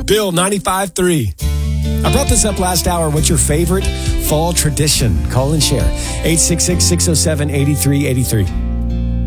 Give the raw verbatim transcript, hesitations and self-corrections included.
Bill ninety-five three. I brought this up last hour. What's your favorite fall tradition? Call and share. eight six six, six oh seven, eight three eight three.